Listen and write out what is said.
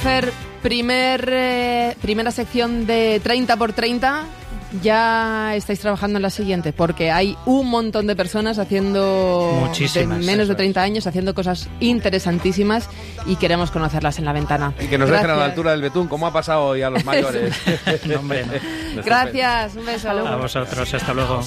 hacer primera sección de 30x30, ya estáis trabajando en la siguiente, porque hay un montón de personas haciendo de menos de 30 años haciendo cosas interesantísimas y queremos conocerlas en La Ventana. Y que nos dejen a la altura del betún, como ha pasado hoy a los mayores. No, hombre, no. Gracias, un beso. A vosotros, hasta luego.